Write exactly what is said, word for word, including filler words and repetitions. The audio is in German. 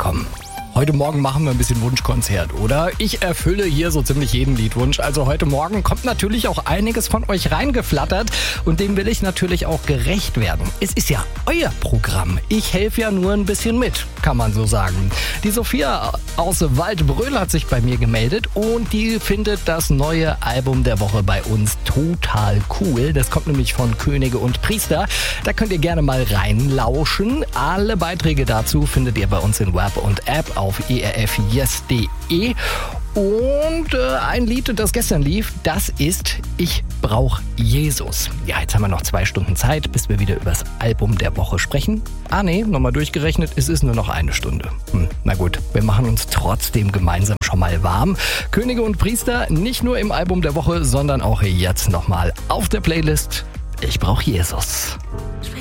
komm. Heute Morgen machen wir ein bisschen Wunschkonzert, oder? Ich erfülle hier so ziemlich jeden Liedwunsch. Also heute Morgen kommt natürlich auch einiges von euch reingeflattert und dem will ich natürlich auch gerecht werden. Es ist ja euer Programm. Ich helfe ja nur ein bisschen mit, kann man so sagen. Die Sophia aus Waldbröl hat sich bei mir gemeldet und die findet das neue Album der Woche bei uns total cool. Das kommt nämlich von Könige und Priester. Da könnt ihr gerne mal reinlauschen. Alle Beiträge dazu findet ihr bei uns in Web und App auf e r f yes punkt de. Und äh, ein Lied, das gestern lief, das ist Ich brauch Jesus. Ja, jetzt haben wir noch zwei Stunden Zeit, bis wir wieder über das Album der Woche sprechen. Ah nee, nochmal durchgerechnet, es ist nur noch eine Stunde. Hm, na gut, wir machen uns trotzdem gemeinsam schon mal warm. Könige und Priester, nicht nur im Album der Woche, sondern auch jetzt nochmal auf der Playlist Ich brauch Jesus.